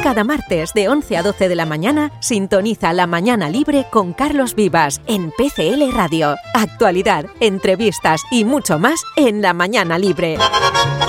Cada martes de 11 a 12 de la mañana, sintoniza La Mañana Libre con Carlos Vivas en PCL Radio. Actualidad, entrevistas y mucho más en La Mañana Libre.